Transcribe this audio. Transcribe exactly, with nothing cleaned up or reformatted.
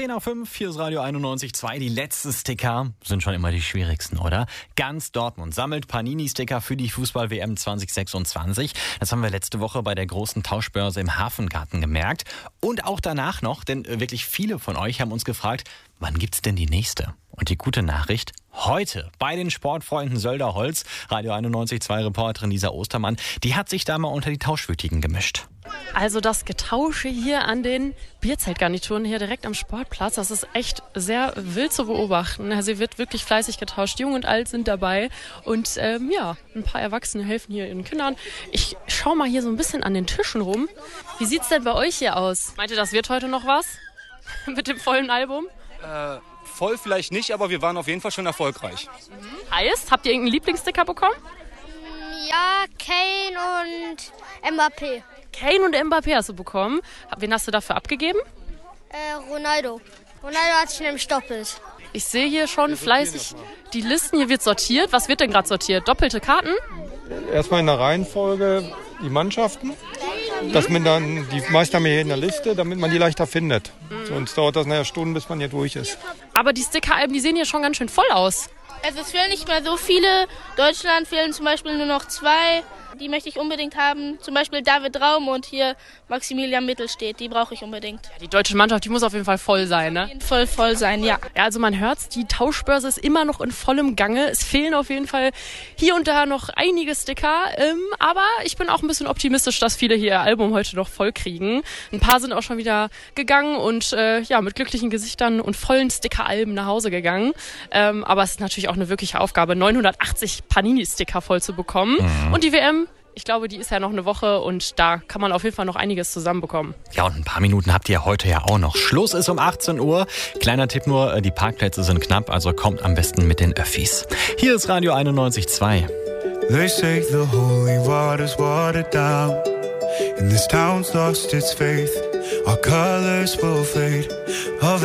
zehn nach fünf, hier ist Radio einundneunzig Komma zwei. Die letzten Sticker sind schon immer die schwierigsten, oder? Ganz Dortmund sammelt Panini-Sticker für die Fußball-W M zwanzig sechsundzwanzig. Das haben wir letzte Woche bei der großen Tauschbörse im Hafengarten gemerkt. Und auch danach noch, denn wirklich viele von euch haben uns gefragt, wann gibt's denn die nächste? Und die gute Nachricht, heute bei den Sportfreunden Sölderholz, Radio einundneunzig Komma zwei Reporterin Lisa Ostermann, die hat sich da mal unter die Tauschwütigen gemischt. Also das Getausche hier an den Bierzeltgarnituren hier direkt am Sportplatz, das ist echt sehr wild zu beobachten. Also hier wird wirklich fleißig getauscht, jung und alt sind dabei und ähm, ja, ein paar Erwachsene helfen hier ihren Kindern. Ich schau mal hier so ein bisschen an den Tischen rum. Wie sieht's denn bei euch hier aus? Meint ihr, das wird heute noch was mit dem vollen Album? Äh, voll vielleicht nicht, aber wir waren auf jeden Fall schon erfolgreich. Mhm. Heißt, habt ihr irgendeinen Lieblingssticker bekommen? Ja, Kane und Mbappé. Kane und Mbappé hast du bekommen. Wen hast du dafür abgegeben? Äh, Ronaldo. Ronaldo hat sich nämlich doppelt. Ich sehe hier schon fleißig die Listen. Hier wird sortiert. Was wird denn gerade sortiert? Doppelte Karten? Erstmal in der Reihenfolge die Mannschaften. Dass man dann, die meisten haben wir hier in der Liste, damit man die leichter findet. Mhm. Sonst dauert das nachher Stunden, bis man hier durch ist. Aber die Stickeralben, die sehen hier schon ganz schön voll aus. Also es fehlen nicht mehr so viele. Deutschland fehlen zum Beispiel nur noch zwei. Die möchte ich unbedingt haben. Zum Beispiel David Raum und hier Maximilian Mittelstedt. Die brauche ich unbedingt. Ja, die deutsche Mannschaft, die muss auf jeden Fall voll sein, ne? Voll voll sein, ja. Ja, also man hört's, die Tauschbörse ist immer noch in vollem Gange. Es fehlen auf jeden Fall hier und da noch einige Sticker. Ähm, aber ich bin auch ein bisschen optimistisch, dass viele hier ihr Album heute noch voll kriegen. Ein paar sind auch schon wieder gegangen und äh, ja, mit glücklichen Gesichtern und vollen Stickeralben nach Hause gegangen. Ähm, aber es ist natürlich auch eine wirkliche Aufgabe, neunhundertachtzig Panini-Sticker voll zu bekommen. Mhm. Und die W M, ich glaube, die ist ja noch eine Woche und da kann man auf jeden Fall noch einiges zusammenbekommen. Ja, und ein paar Minuten habt ihr heute ja auch noch. Schluss ist um achtzehn Uhr. Kleiner Tipp nur, die Parkplätze sind knapp, also kommt am besten mit den Öffis. Hier ist Radio einundneunzig Komma zwei. They say the holy water's watered down and this town's lost its faith. Our colors will fade.